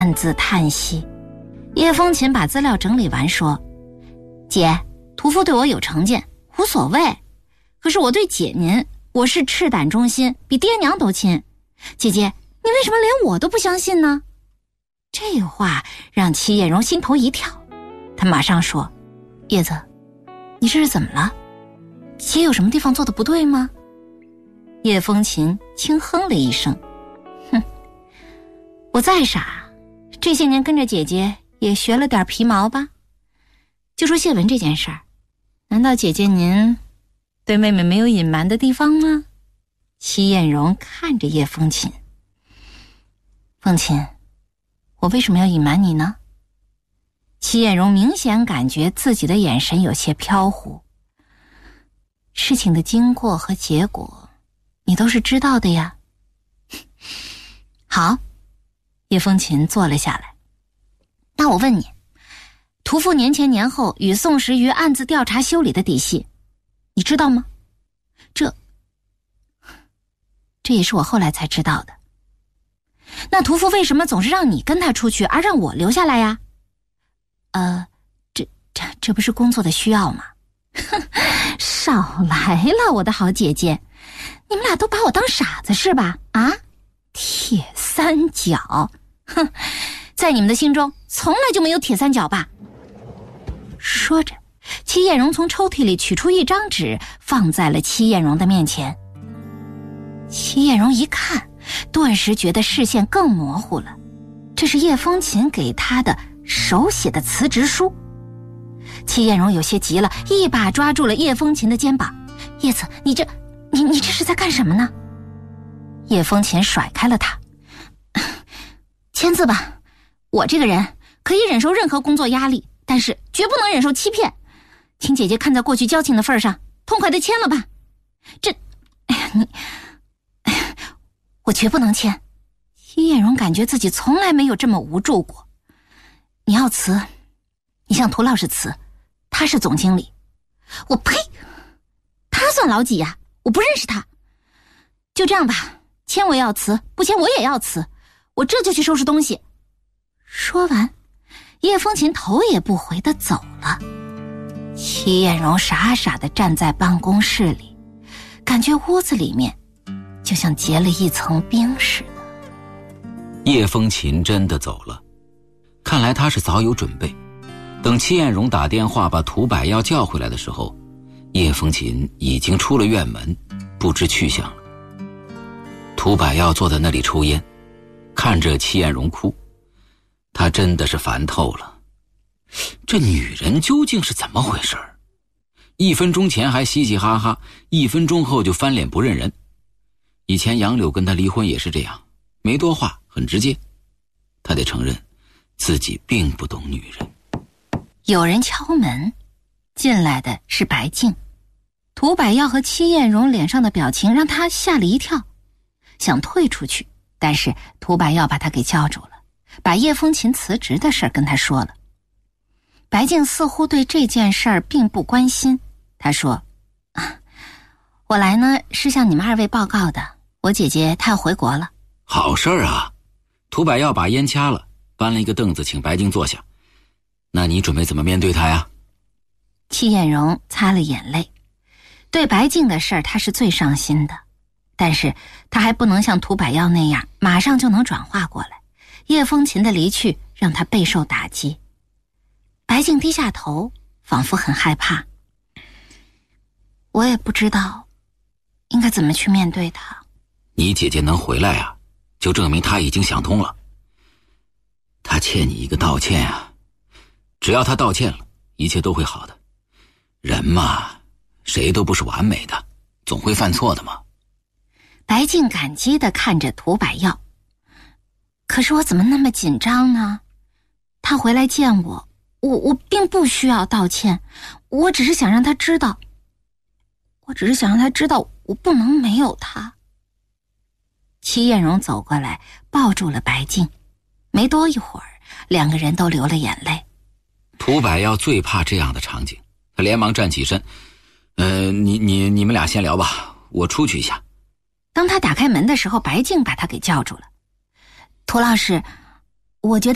暗自叹息。叶风琴把资料整理完说：姐，屠夫对我有成见无所谓，可是我对姐您，我是赤胆忠心，比爹娘都亲。姐姐，你为什么连我都不相信呢？这话让戚艳荣心头一跳，她马上说：叶子，你这是怎么了？姐有什么地方做的不对吗？叶风琴轻哼了一声：哼，我再傻，这些年跟着姐姐也学了点皮毛吧。就说谢文这件事儿，难道姐姐您对妹妹没有隐瞒的地方吗？戚艳荣看着叶风琴：风琴，我为什么要隐瞒你呢？戚艳荣明显感觉自己的眼神有些飘忽。事情的经过和结果你都是知道的呀。好，叶风琴坐了下来。那我问你，屠夫年前年后与宋时瑜暗自调查修理的底细你知道吗？这也是我后来才知道的。那屠夫为什么总是让你跟他出去，而让我留下来呀？这不是工作的需要吗？少来了，我的好姐姐，你们俩都把我当傻子是吧？啊，铁三角，哼，在你们的心中从来就没有铁三角吧？说着，戚艳荣从抽屉里取出一张纸，放在了戚艳荣的面前。戚艳荣一看，顿时觉得视线更模糊了。这是叶风琴给她的手写的辞职书。戚艳荣有些急了，一把抓住了叶风琴的肩膀：叶子，你这是在干什么呢？叶风琴甩开了他：签字吧，我这个人可以忍受任何工作压力，但是绝不能忍受欺骗。请姐姐看在过去交情的份上，痛快地签了吧。我绝不能签。戚艳荣感觉自己从来没有这么无助过。你要辞，你向涂老师辞，他是总经理。我呸！他算老几呀？我不认识他。就这样吧，签我也要辞，不签我也要辞。我这就去收拾东西。说完，叶风琴头也不回地走了。戚艳荣傻傻地站在办公室里，感觉屋子里面就像结了一层冰似的。 叶风琴真的走了，看来他是早有准备。等戚艳荣打电话把涂百耀叫回来的时候，叶风琴已经出了院门，不知去向了。涂百耀坐在那里抽烟，看着戚艳荣哭，他真的是烦透了。这女人究竟是怎么回事？1分钟前还嘻嘻哈哈，1分钟后就翻脸不认人。以前杨柳跟他离婚也是这样，没多话，很直接。他得承认自己并不懂女人。 有人敲门，进来的是白静。涂百耀和戚艳荣脸上的表情让他吓了一跳，想退出去，但是涂百耀把他给叫住了，把叶风琴辞职的事跟他说了。白静似乎对这件事儿并不关心，他说：我来呢是向你们2位报告的，我姐姐她要回国了。 好事儿啊！涂百耀把烟掐了，搬了一个凳子请白静坐下。那你准备怎么面对她呀？ 戚艳荣擦了眼泪，对白静的事儿她是最伤心的，但是她还不能像涂百耀那样马上就能转化过来。叶风琴的离去让她备受打击。白静低下头，仿佛很害怕。我也不知道应该怎么去面对她。 你姐姐能回来啊，就证明她已经想通了。她欠你一个道歉啊，只要她道歉了，一切都会好的。人嘛，谁都不是完美的，总会犯错的嘛。 白静感激地看着涂百耀。可是我怎么那么紧张呢？她回来见我，我并不需要道歉，我只是想让她知道，我不能没有她。戚艳荣走过来抱住了白静，没多一会儿2个人都流了眼泪。 涂百耀最怕这样的场景，他连忙站起身：你们俩先聊吧，我出去一下。 当他打开门的时候，白静把他给叫住了。涂老师，我觉得